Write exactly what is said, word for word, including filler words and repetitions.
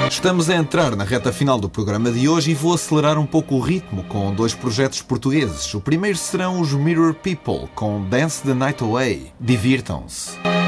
Estamos a entrar na reta final do programa de hoje e vou acelerar um pouco o ritmo com dois projetos portugueses. O primeiro serão os Mirror People com Dance the Night Away. Divirtam-se.